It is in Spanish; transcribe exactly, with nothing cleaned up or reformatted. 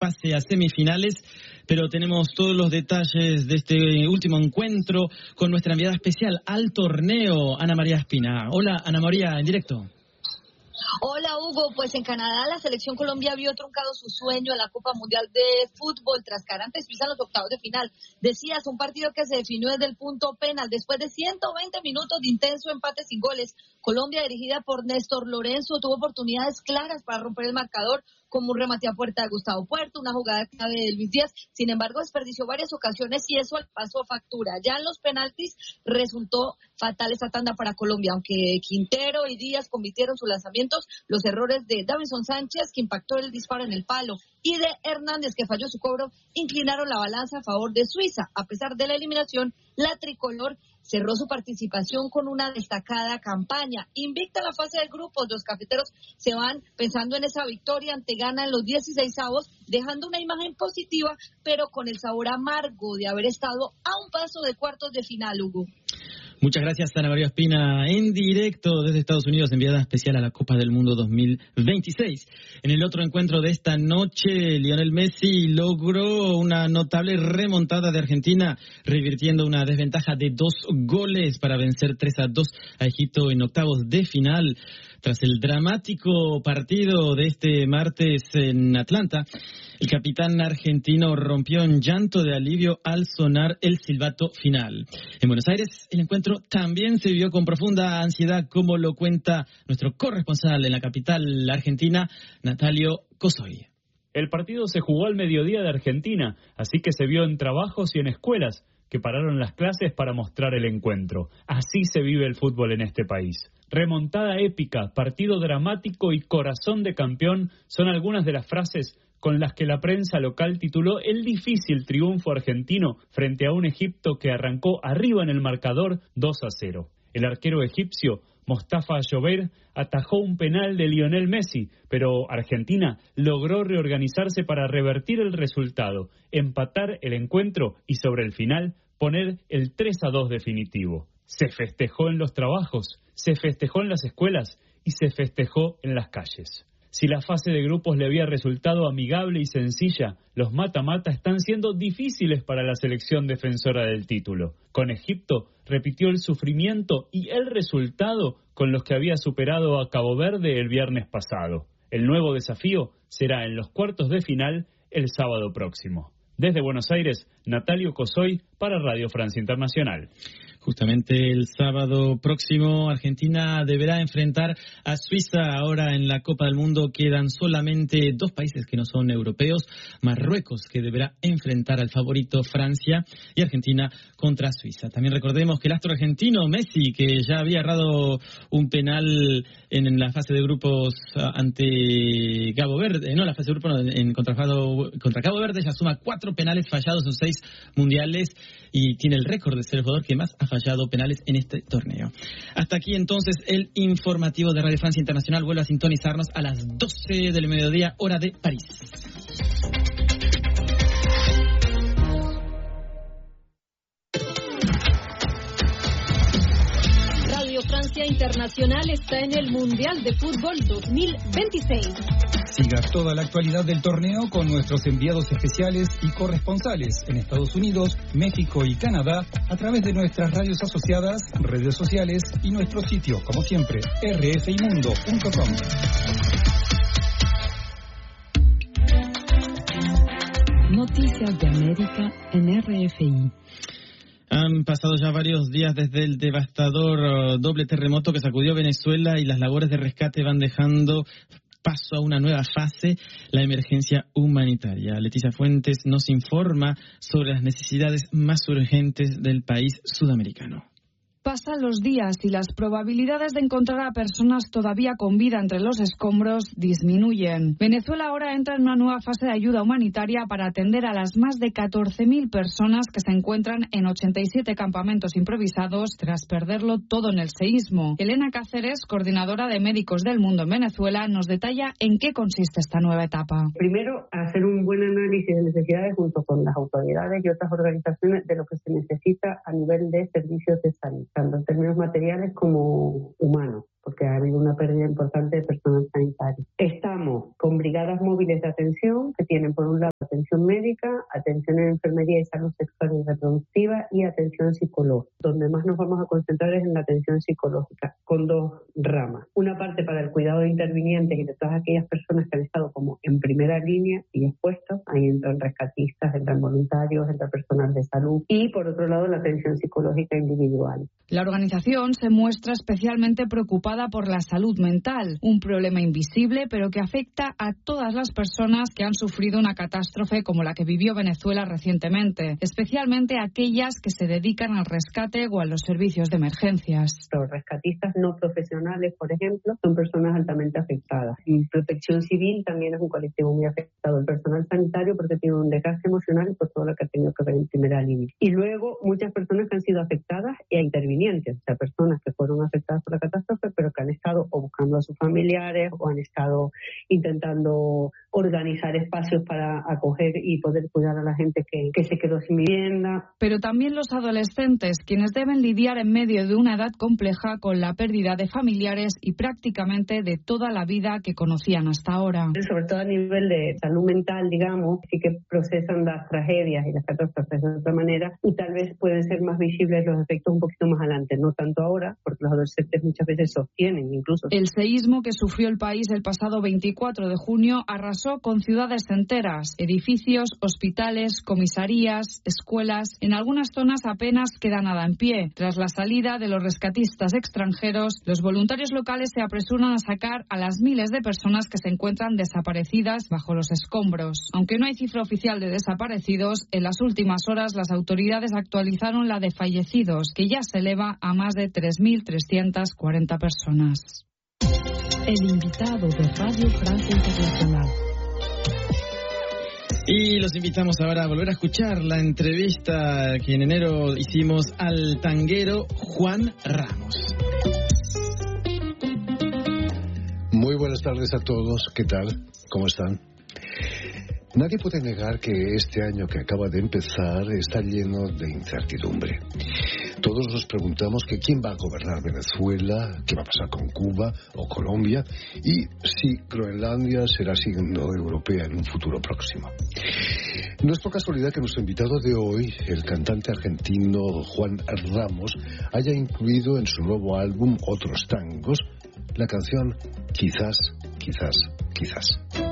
pase a semifinales, pero tenemos todos los detalles de este último encuentro con nuestra enviada especial al torneo, Ana María Espina. Hola, Ana María, en directo. Hola Hugo, pues en Canadá la selección Colombia vio truncado su sueño en la Copa Mundial de Fútbol tras caer ante Suiza en los octavos de final. Decías, un partido que se definió desde el punto penal. Después de ciento veinte minutos de intenso empate sin goles, Colombia, dirigida por Néstor Lorenzo, tuvo oportunidades claras para romper el marcador, como un remate a puerta de Gustavo Puerto, una jugada clave de Luis Díaz. Sin embargo, desperdició varias ocasiones y eso pasó factura. Ya en los penaltis resultó fatal esa tanda para Colombia, aunque Quintero y Díaz convirtieron sus lanzamientos. Los errores de Davinson Sánchez, que impactó el disparo en el palo, y de Hernández, que falló su cobro, inclinaron la balanza a favor de Suiza. A pesar de la eliminación, la tricolor cerró su participación con una destacada campaña. Invicta la fase de grupos, los cafeteros se van pensando en esa victoria ante Ghana en los dieciseisavos, dejando una imagen positiva, pero con el sabor amargo de haber estado a un paso de cuartos de final, Hugo. Muchas gracias, Ana María Espina, en directo desde Estados Unidos, enviada especial a la Copa del Mundo dos mil veintiséis. En el otro encuentro de esta noche, Lionel Messi logró una notable remontada de Argentina, revirtiendo una desventaja de dos goles para vencer tres a dos a Egipto en octavos de final. Tras el dramático partido de este martes en Atlanta, el capitán argentino rompió en llanto de alivio al sonar el silbato final. En Buenos Aires, el encuentro también se vivió con profunda ansiedad, como lo cuenta nuestro corresponsal en la capital argentina, Natalio Cosoy. El partido se jugó al mediodía de Argentina, así que se vio en trabajos y en escuelas que pararon las clases para mostrar el encuentro. Así se vive el fútbol en este país. Remontada épica, partido dramático y corazón de campeón son algunas de las frases con las que la prensa local tituló el difícil triunfo argentino frente a un Egipto que arrancó arriba en el marcador dos a cero. El arquero egipcio Mostafa Jover atajó un penal de Lionel Messi, pero Argentina logró reorganizarse para revertir el resultado, empatar el encuentro y sobre el final poner el tres a dos definitivo. Se festejó en los trabajos, se festejó en las escuelas y se festejó en las calles. Si la fase de grupos le había resultado amigable y sencilla, los mata-mata están siendo difíciles para la selección defensora del título. Con Egipto repitió el sufrimiento y el resultado con los que había superado a Cabo Verde el viernes pasado. El nuevo desafío será en los cuartos de final el sábado próximo. Desde Buenos Aires, Natalio Cosoy para Radio Francia Internacional. Justamente el sábado próximo, Argentina deberá enfrentar a Suiza. Ahora en la Copa del Mundo quedan solamente dos países que no son europeos. Marruecos, que deberá enfrentar al favorito Francia, y Argentina contra Suiza. También recordemos que el astro argentino Messi, que ya había errado un penal en la fase de grupos ante Cabo Verde, no, la fase de grupos no, en contra, contra Cabo Verde, ya suma cuatro penales fallados en seis mundiales y tiene el récord de ser el jugador que más ha fallado penales en este torneo. Hasta aquí entonces el informativo de Radio Francia Internacional. Vuelve a sintonizarnos a las doce del mediodía, hora de París. Radio Francia Internacional está en el Mundial de Fútbol dos mil veintiséis. Siga toda la actualidad del torneo con nuestros enviados especiales y corresponsales en Estados Unidos, México y Canadá a través de nuestras radios asociadas, redes sociales y nuestro sitio, como siempre, r f i mundo punto com. Noticias de América en R F I. Han pasado ya varios días desde el devastador uh, doble terremoto que sacudió Venezuela y las labores de rescate van dejando paso a una nueva fase, la emergencia humanitaria. Leticia Fuentes nos informa sobre las necesidades más urgentes del país sudamericano. Pasan los días y las probabilidades de encontrar a personas todavía con vida entre los escombros disminuyen. Venezuela ahora entra en una nueva fase de ayuda humanitaria para atender a las más de catorce mil personas que se encuentran en ochenta y siete campamentos improvisados tras perderlo todo en el seísmo. Elena Cáceres, coordinadora de Médicos del Mundo en Venezuela, nos detalla en qué consiste esta nueva etapa. Primero, hacer un buen análisis de necesidades junto con las autoridades y otras organizaciones de lo que se necesita a nivel de servicios de salud, tanto en términos materiales como humanos, porque ha habido una pérdida importante de personal sanitario. Estamos Contamos con brigadas móviles de atención que tienen, por un lado, atención médica, atención en enfermería y salud sexual y reproductiva y atención psicológica. Donde más nos vamos a concentrar es en la atención psicológica, con dos ramas. Una parte para el cuidado de intervinientes y de todas aquellas personas que han estado como en primera línea y expuestos. Ahí entran rescatistas, entran voluntarios, entra personal de salud. Y, por otro lado, la atención psicológica individual. La organización se muestra especialmente preocupada por la salud mental, un problema invisible pero que afecta a todas las personas que han sufrido una catástrofe como la que vivió Venezuela recientemente, especialmente aquellas que se dedican al rescate o a los servicios de emergencias. Los rescatistas no profesionales, por ejemplo, son personas altamente afectadas. Y Protección Civil también es un colectivo muy afectado. El personal sanitario porque tiene un desgaste emocional y por todo lo que ha tenido que ver en primera línea. Y luego muchas personas que han sido afectadas e intervinientes, o sea, personas que fueron afectadas por la catástrofe pero que han estado o buscando a sus familiares o han estado intentando organizar espacios para acoger y poder cuidar a la gente que, que se quedó sin vivienda. Pero también los adolescentes, quienes deben lidiar en medio de una edad compleja con la pérdida de familiares y prácticamente de toda la vida que conocían hasta ahora. Sobre todo a nivel de salud mental, digamos, sí que procesan las tragedias y las catástrofes de otra manera y tal vez pueden ser más visibles los efectos un poquito más adelante, no tanto ahora, porque los adolescentes muchas veces sostienen incluso. El seísmo que sufrió el país el pasado veinticuatro de junio arrasó con ciudades enteras, edificios, hospitales, comisarías, escuelas. En algunas zonas apenas queda nada en pie. Tras la salida de los rescatistas extranjeros, los voluntarios locales se apresuran a sacar a las miles de personas que se encuentran desaparecidas bajo los escombros. Aunque no hay cifra oficial de desaparecidos, en las últimas horas las autoridades actualizaron la de fallecidos, que ya se eleva a más de tres mil trescientas cuarenta personas. El invitado de Radio Francia Internacional. Y los invitamos ahora a volver a escuchar la entrevista que en enero hicimos al tanguero Juan Ramos. Muy buenas tardes a todos. ¿Qué tal? ¿Cómo están? Nadie puede negar que este año que acaba de empezar está lleno de incertidumbre. Todos nos preguntamos que quién va a gobernar Venezuela, qué va a pasar con Cuba o Colombia y si Groenlandia será siendo europea en un futuro próximo. No es por casualidad que nuestro invitado de hoy, el cantante argentino Juan Ramos, haya incluido en su nuevo álbum Otros Tangos la canción Quizás, quizás, quizás.